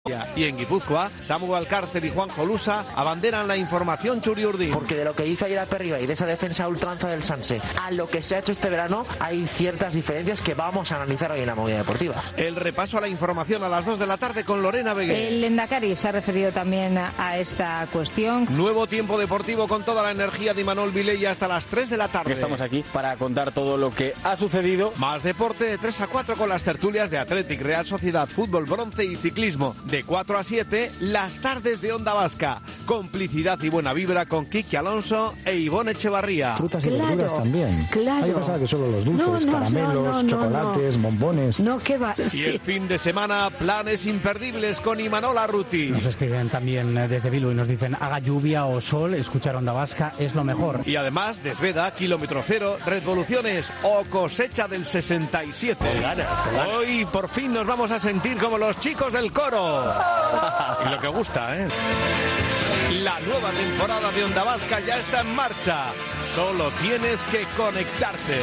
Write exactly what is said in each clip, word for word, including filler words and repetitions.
Y en Guipúzcoa, Samu Alcárcer y Juan Jolusa abanderan la información churiurdín. Porque de lo que hizo ayer a Perriba y de esa defensa a ultranza del Sanse a lo que se ha hecho este verano, hay ciertas diferencias que vamos a analizar hoy en la Movida Deportiva. El repaso a la información a las dos de la tarde con Lorena Begué. El Endacari se ha referido también a esta cuestión. Nuevo tiempo deportivo con toda la energía de Imanol Vilella hasta las tres de la tarde. Estamos aquí para contar todo lo que ha sucedido. Más deporte de tres a cuatro con las tertulias de Athletic, Real Sociedad, Fútbol, Bronce y Ciclismo. De cuatro a siete, las tardes de Onda Vasca. Complicidad y buena vibra con Kiki Alonso e Ivonne Echevarría. Frutas y claro, verduras también. Claro. Hay que pensar que solo los dulces, no, no, caramelos, no, no, chocolates, no. bombones. No, ¿qué va? Y Sí. el fin de semana, planes imperdibles con Imanol Arruti. Nos escriben también desde Bilbao y nos dicen, haga lluvia o sol, escuchar Onda Vasca es lo mejor. Y además, Desveda, Kilómetro Cero, Revoluciones o Cosecha del sesenta y siete. Hoy por fin nos vamos a sentir como los chicos del coro. Y lo que gusta, ¿eh? La nueva temporada de Onda Vasca ya está en marcha. Solo tienes que conectarte.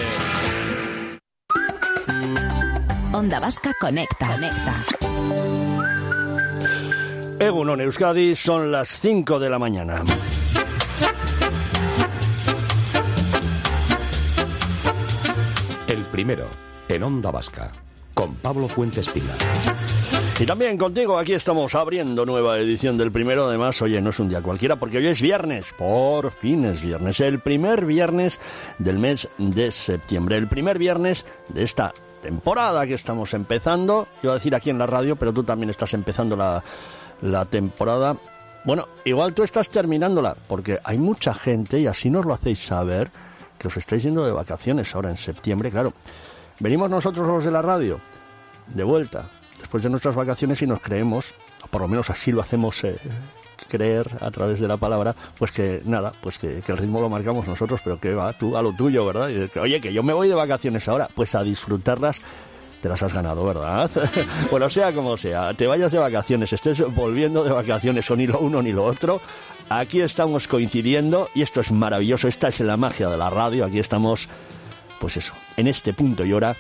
Onda Vasca conecta. Conecta. Egunon Euskadi, son las cinco de la mañana. El primero, en Onda Vasca, con Pablo Fuentes Pina. Y también contigo, aquí estamos abriendo nueva edición del primero. Además, oye, no es un día cualquiera porque hoy es viernes, por fin es viernes, el primer viernes del mes de septiembre, el primer viernes de esta temporada que estamos empezando. Iba a decir aquí en la radio, pero tú también estás empezando la, la temporada. Bueno, igual tú estás terminándola, porque hay mucha gente, y así nos lo hacéis saber, que os estáis yendo de vacaciones ahora en septiembre. Claro, venimos nosotros los de la radio de vuelta después de nuestras vacaciones y nos creemos, o por lo menos así lo hacemos eh, creer a través de la palabra, pues que nada, pues que, que el ritmo lo marcamos nosotros, pero que va tú a lo tuyo, ¿verdad? Y que, oye, que yo me voy de vacaciones ahora, pues a disfrutarlas. Te las has ganado, ¿verdad? Bueno, sea como sea, te vayas de vacaciones, estés volviendo de vacaciones o ni lo uno ni lo otro, aquí estamos coincidiendo y esto es maravilloso, esta es la magia de la radio, aquí estamos, pues eso, en este punto y hora,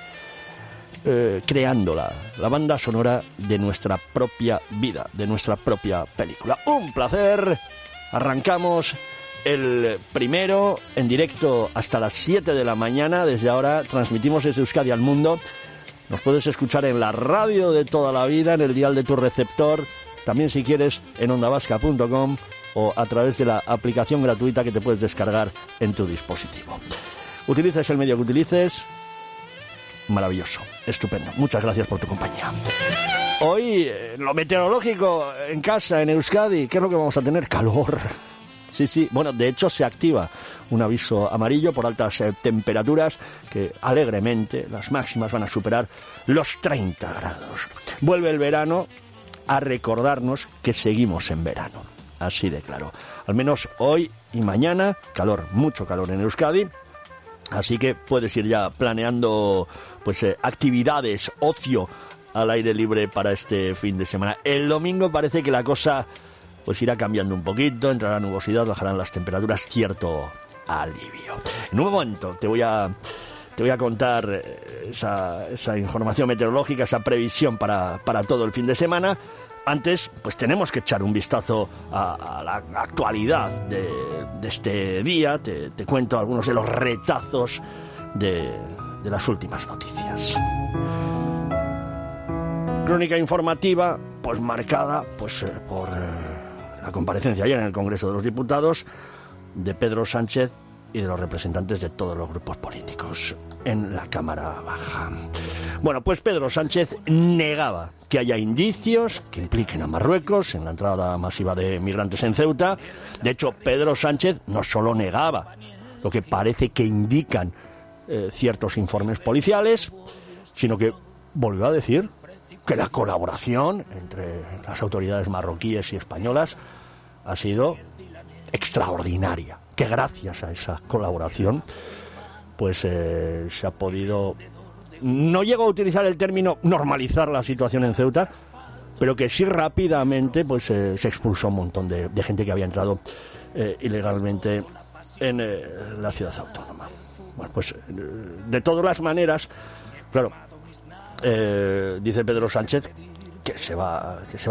eh, creando la, la banda sonora de nuestra propia vida, de nuestra propia película. Un placer, arrancamos el primero en directo hasta las siete de la mañana, desde ahora transmitimos desde Euskadi al mundo. Nos puedes escuchar en la radio de toda la vida, en el dial de tu receptor, también si quieres en onda vasca punto com o a través de la aplicación gratuita que te puedes descargar en tu dispositivo. Utilices el medio que utilices, maravilloso, estupendo. Muchas gracias por tu compañía. Hoy, lo meteorológico en casa, en Euskadi, ¿qué es lo que vamos a tener? Calor. Sí, sí, bueno, de hecho se activa un aviso amarillo por altas eh, temperaturas que alegremente las máximas van a superar los treinta grados. Vuelve el verano a recordarnos que seguimos en verano, así de claro. Al menos hoy y mañana, calor, mucho calor en Euskadi, así que puedes ir ya planeando pues eh, actividades, ocio al aire libre para este fin de semana. El domingo parece que la cosa pues irá cambiando un poquito, entrará nubosidad, bajarán las temperaturas, cierto alivio. En un momento te voy a te voy a contar esa, esa información meteorológica, esa previsión para, para todo el fin de semana. Antes, pues tenemos que echar un vistazo a, a la actualidad de, de este día. Te, te cuento algunos de los retazos de, de las últimas noticias. Crónica informativa, pues marcada pues eh, por eh, la comparecencia ayer en el Congreso de los Diputados de Pedro Sánchez y de los representantes de todos los grupos políticos en la Cámara Baja. Bueno, pues Pedro Sánchez negaba que haya indicios que impliquen a Marruecos en la entrada masiva de migrantes en Ceuta. De hecho, Pedro Sánchez no solo negaba lo que parece que indican eh, ciertos informes policiales, sino que volvió a decir que la colaboración entre las autoridades marroquíes y españolas ha sido extraordinaria, que gracias a esa colaboración pues eh, se ha podido, no llego a utilizar el término normalizar la situación en Ceuta, pero que sí rápidamente pues eh, se expulsó un montón de, de gente que había entrado eh, ilegalmente en eh, la ciudad autónoma. Bueno, pues eh, de todas las maneras, claro, Eh, dice Pedro Sánchez que se va que se va